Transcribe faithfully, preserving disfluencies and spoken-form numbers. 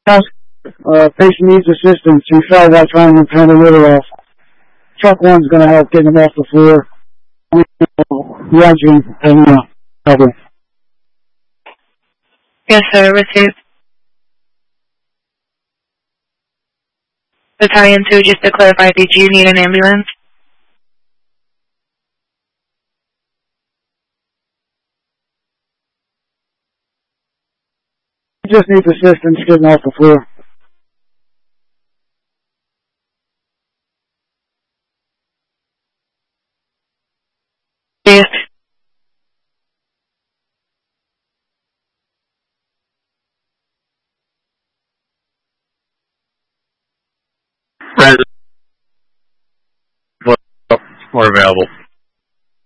Uh, patient needs assistance. He fell while trying to turn the litter off. Truck one's going to help get him off the floor. Lunching and uh, helping. Yes, sir. Received. Battalion two, just to clarify, did you need an ambulance? He just needs assistance getting off the floor. Yes. Present. More available.